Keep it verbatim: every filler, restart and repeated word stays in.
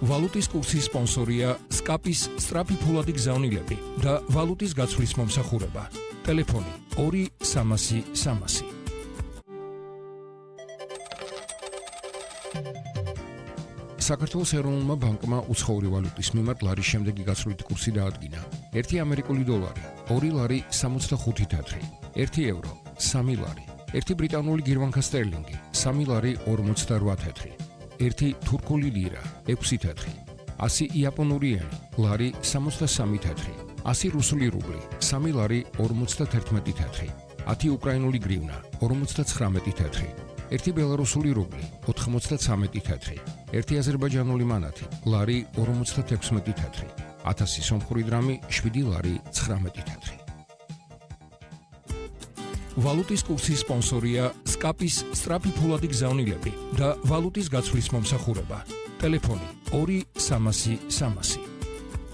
ვალუტის კურსის სპონსორია სკაპის სწრაფი ფულადი გზავნილები და ვალუტის გაცვლის მომსახურება. ტელეფონი ორი სამასი სამასი. საქართველოს ეროვნულმა ბანკმა უცხოური ვალუტის მიმართ ლარის შემდეგი გაცვლითი კურსი დაადგინა. ერთი ამერიკული დოლარი, ორი ლარი სამოცდახუთი თეთრი, ერთი ევრო, სამი ლარი, ერთი ბრიტანული გირვანქა სტერლინგი, სამი ლარი ორმოცდარვა თეთრი, ერთი თურქული ლირა, ექვსი თეთრი, ასი იაპონური ენი, ლარი სამოცდასამი თეთრი, ასი რუსული რუბლი, სამი ლარი ორმოცდათერთმეტი თეთრი, ათი უკრაინული გრივნა, ორმოცდაცხრამეტი თეთრი, ერთი ბელარუსული რუბლი, ოთხმოცდაცამეტი თეთრი, ერთი აზერბაიჯანული მანათი, ლარი ორმოცდათექვსმეტი თეთრი, ათასი სომხური დრამი, შვიდი ლარი ცხრამეტი თეთრი. ვალუტის კურსის სპონსორია სკაპის სწრაფი ფულადი გზავნილები და ვალუტის გაცვლის მომსახურება. ტელეფონი ორი სამასი სამასი.